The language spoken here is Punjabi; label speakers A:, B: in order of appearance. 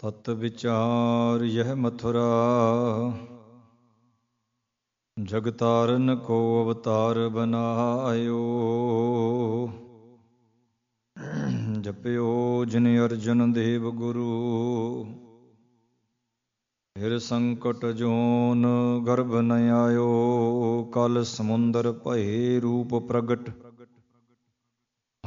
A: ਤਤ ਵਿਚਾਰ ਯਹ ਮਥੁਰਾ, ਜਗਤਾਰਨ ਕੋ ਅਵਤਾਰ ਬਨਾਇਓ। ਜਪਿਓ ਜਿਨ ਅਰਜਨ ਦੇਵ ਗੁਰੂ, ਫਿਰ ਸੰਕਟ ਜੋਨ ਗਰਭ ਨ ਆਇਓ। ਕਲ ਸਮੁੰਦਰ ਭਏ ਰੂਪ ਪ੍ਰਗਟ,